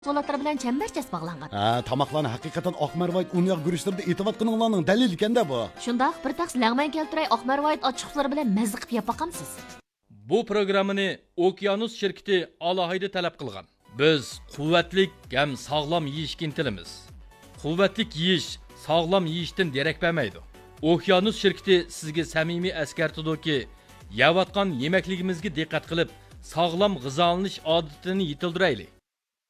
mahsulotlar bilan chambarchas bog'langan. Ha, tomoqlarni haqiqatan oqmarvoyt un yog' guruchlarida etayotganinglarning dalili ekanda bu. Shundaq bir taqs lag'may keltiray oqmarvoyt ochiqlar bilan mazza qilib yeb boqamsiz. Bu programmani Okeanus şirketi alohida talab qilgan. Biz quvvatlik ham sog'lom yeyishga intilamiz. Quvvatlik yeyish sog'lom yeyishdan derak bermaydi. Okeanus şirketi sizga samimiy eskartidiki, yeyotgan yemekligimizga diqqat qilib, sog'lom g'izolanish odatini yetildiraylik.